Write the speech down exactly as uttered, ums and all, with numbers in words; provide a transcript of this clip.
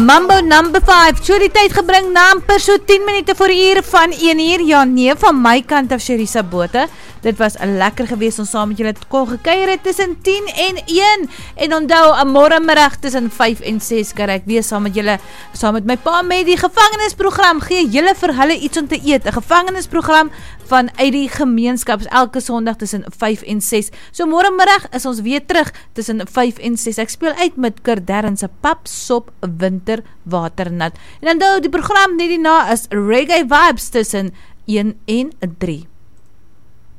Mambo number five, so die tyd gebring na per so tien minute voor die uur van een uur, ja nee, van my kant af Sherisa Bote. Dit was lekker geweest om saam met julle kon gekuier het tussen tien en een, en onthou, aan morgenmiddag tussen vyf en ses, kan ek wees saam met julle, saam met my pa met die gevangenisprogram, gee julle vir hulle iets om te eet, 'n gevangenisprogram vanuit die gemeenskap, elke sondag tussen vyf en ses, so morgenmiddag is ons weer terug tussen vyf en ses, ek speel uit met Kurdern se pap, sop, winter, waternat, en onthou, die program net hierna is Reggae Vibes tussen een en drie.